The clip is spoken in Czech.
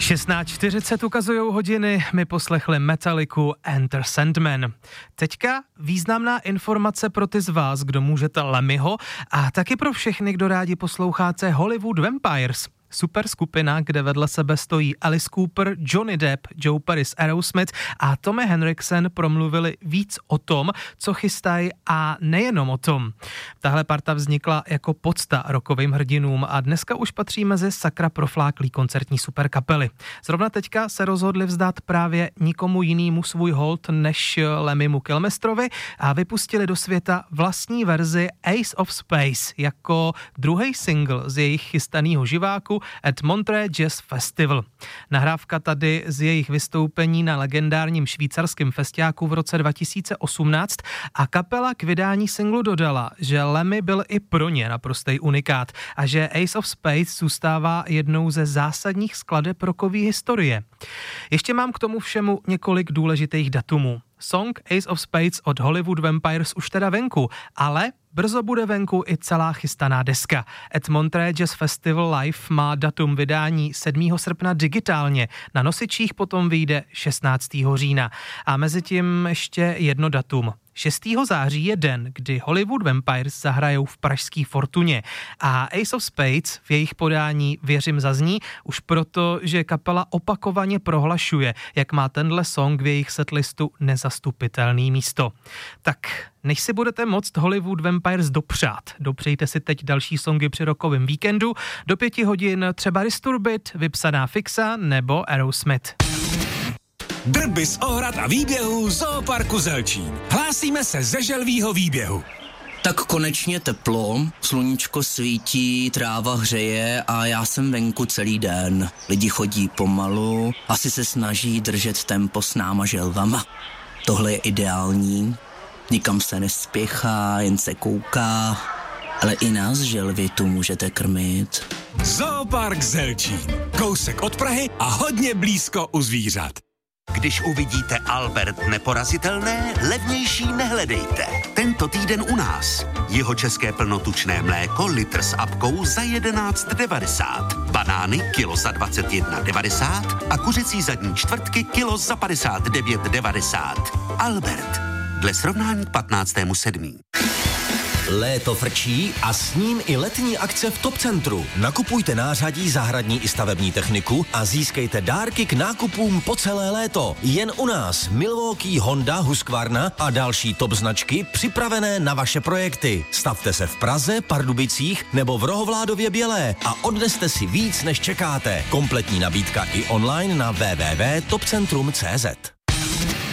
16:40 ukazujou hodiny, my poslechli Metalliku Enter Sandman. Teďka významná informace pro ty z vás, kdo můžete Lemmyho, a taky pro všechny, kdo rádi posloucháte Hollywood Vampires. Super skupina, kde vedle sebe stojí Alice Cooper, Johnny Depp, Joe Perry z Aerosmith a Tommy Henriksen promluvili víc o tom, co chystají, a nejenom o tom. Tahle parta vznikla jako pocta rockovým hrdinům a dneska už patří mezi sakra profláklý koncertní superkapely. Zrovna teďka se rozhodli vzdát právě nikomu jinému svůj hold než Lemmymu Kilmisterovi a vypustili do světa vlastní verzi Ace of Space jako druhý single z jejich chystaného živáku at Montreux Jazz Festival. Nahrávka tady z jejich vystoupení na legendárním švýcarském festiáku v roce 2018 a kapela k vydání singlu dodala, že Lemmy byl i pro ně naprostý unikát a že Ace of Spades zůstává jednou ze zásadních skladeb rockové historie. Ještě mám k tomu všemu několik důležitých datumů. Song Ace of Spades od Hollywood Vampires už teda venku, ale brzo bude venku i celá chystaná deska. At Montreux Jazz Festival Live má datum vydání 7. srpna digitálně, na nosičích potom vyjde 16. října. A mezi tím ještě jedno datum. 6. září je den, kdy Hollywood Vampires zahrajou v pražský Fortuně a Ace of Spades v jejich podání věřím zazní už proto, že kapela opakovaně prohlašuje, jak má tenhle song v jejich setlistu nezastupitelný místo. Tak než si budete moct Hollywood Vampires dopřát, dopřejte si teď další songy při rockovém víkendu, do 5 hodin třeba Disturbed, Vypsaná fixa nebo Aerosmith. Drby z ohrad a výběhů Zooparku Zelčín. Hlásíme se ze želvýho výběhu. Tak konečně teplo, sluníčko svítí, tráva hřeje a já jsem venku celý den. Lidi chodí pomalu, asi se snaží držet tempo s náma želvama. Tohle je ideální, nikam se nespěchá, jen se kouká, ale i nás želvy tu můžete krmit. Zoopark Zelčín. Kousek od Prahy a hodně blízko u zvířat. Když uvidíte Albert neporazitelné, levnější nehledejte. Tento týden u nás. Jeho české plnotučné mléko litr s apkou za 11,90. Banány kilo za 21,90 a kuřecí zadní čtvrtky kilo za 59,90. Albert. Dle srovnání k 15.7. Léto frčí a s ním i letní akce v Top Centru. Nakupujte nářadí, zahradní i stavební techniku a získejte dárky k nákupům po celé léto. Jen u nás Milwaukee, Honda, Husqvarna a další top značky připravené na vaše projekty. Stavte se v Praze, Pardubicích nebo v Rohovládově Bělé a odneste si víc, než čekáte. Kompletní nabídka i online na www.topcentrum.cz.